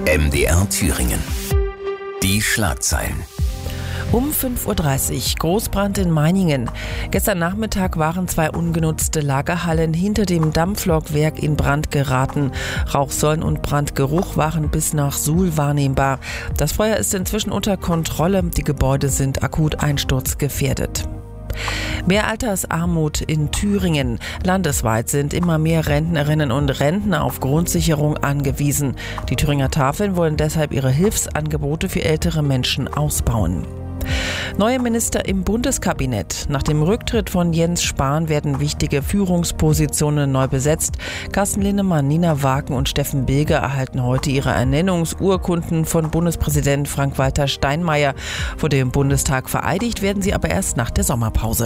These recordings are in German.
MDR Thüringen. Die Schlagzeilen. Um 5.30 Uhr Großbrand in Meiningen. Gestern Nachmittag waren 2 ungenutzte Lagerhallen hinter dem Dampflokwerk in Brand geraten. Rauchsäulen und Brandgeruch waren bis nach Suhl wahrnehmbar. Das Feuer ist inzwischen unter Kontrolle. Die Gebäude sind akut einsturzgefährdet. Mehr Altersarmut in Thüringen. Landesweit sind immer mehr Rentnerinnen und Rentner auf Grundsicherung angewiesen. Die Thüringer Tafeln wollen deshalb ihre Hilfsangebote für ältere Menschen ausbauen. Neue Minister im Bundeskabinett. Nach dem Rücktritt von Jens Spahn werden wichtige Führungspositionen neu besetzt. Carsten Linnemann, Nina Wagen und Steffen Bilger erhalten heute ihre Ernennungsurkunden von Bundespräsident Frank-Walter Steinmeier. Vor dem Bundestag vereidigt werden sie aber erst nach der Sommerpause.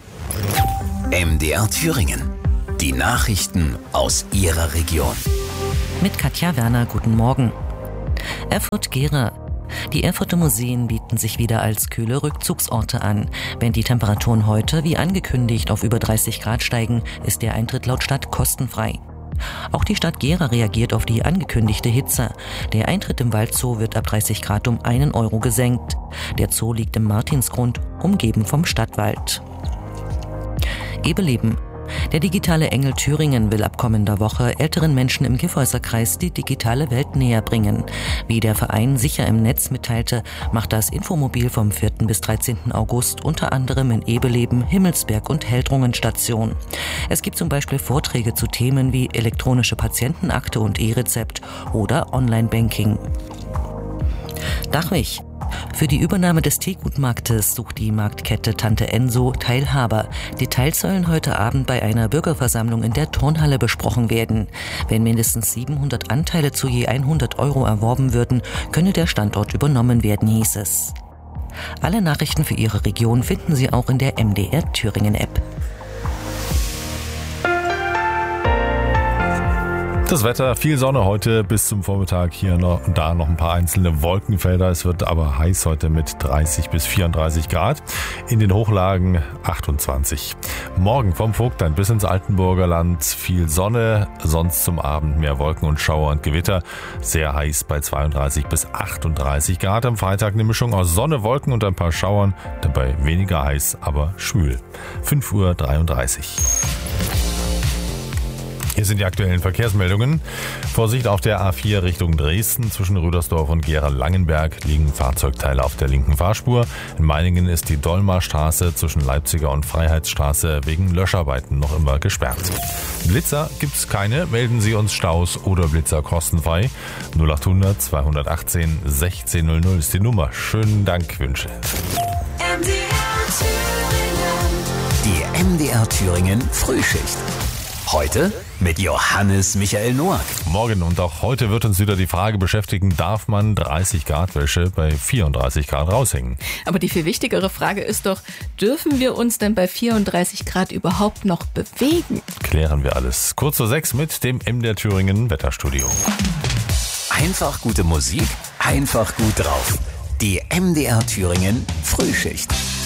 MDR Thüringen. Die Nachrichten aus Ihrer Region. Mit Katja Werner, guten Morgen. Erfurt-Gera. Die Erfurter Museen bieten sich wieder als kühle Rückzugsorte an. Wenn die Temperaturen heute, wie angekündigt, auf über 30 Grad steigen, ist der Eintritt laut Stadt kostenfrei. Auch die Stadt Gera reagiert auf die angekündigte Hitze. Der Eintritt im Waldzoo wird ab 30 Grad um 1 Euro gesenkt. Der Zoo liegt im Martinsgrund, umgeben vom Stadtwald. Ebeleben. Der digitale Engel Thüringen will ab kommender Woche älteren Menschen im Kyffhäuserkreis die digitale Welt näher bringen. Wie der Verein Sicher im Netz mitteilte, macht das Infomobil vom 4. bis 13. August unter anderem in Ebeleben, Himmelsberg und Heldrungen Station. Es gibt zum Beispiel Vorträge zu Themen wie elektronische Patientenakte und E-Rezept oder Online-Banking. Dachwig. Für die Übernahme des Teegutmarktes sucht die Marktkette Tante Enso Teilhaber. Details sollen heute Abend bei einer Bürgerversammlung in der Turnhalle besprochen werden. Wenn mindestens 700 Anteile zu je 100 Euro erworben würden, könne der Standort übernommen werden, hieß es. Alle Nachrichten für Ihre Region finden Sie auch in der MDR Thüringen App. Das Wetter, viel Sonne heute bis zum Vormittag, hier noch und da noch ein paar einzelne Wolkenfelder. Es wird aber heiß heute mit 30 bis 34 Grad. In den Hochlagen 28. Morgen vom Vogtland bis ins Altenburger Land viel Sonne, sonst zum Abend mehr Wolken und Schauer und Gewitter. Sehr heiß bei 32 bis 38 Grad. Am Freitag eine Mischung aus Sonne, Wolken und ein paar Schauern. Dabei weniger heiß, aber schwül. 5.33 Uhr. Hier sind die aktuellen Verkehrsmeldungen. Vorsicht auf der A4 Richtung Dresden. Zwischen Rüdersdorf und Gera-Langenberg liegen Fahrzeugteile auf der linken Fahrspur. In Meiningen ist die Dolmarstraße zwischen Leipziger und Freiheitsstraße wegen Löscharbeiten noch immer gesperrt. Blitzer gibt's keine. Melden Sie uns Staus oder Blitzer kostenfrei. 0800 218 1600 ist die Nummer. Schönen Dank, Wünsche. Die MDR Thüringen Frühschicht. Heute mit Johannes Michael Noack. Morgen und auch heute wird uns wieder die Frage beschäftigen, darf man 30 Grad Wäsche bei 34 Grad raushängen? Aber die viel wichtigere Frage ist doch, dürfen wir uns denn bei 34 Grad überhaupt noch bewegen? Klären wir alles. Kurz vor 6 mit dem MDR Thüringen Wetterstudio. Einfach gute Musik, einfach gut drauf. Die MDR Thüringen Frühschicht.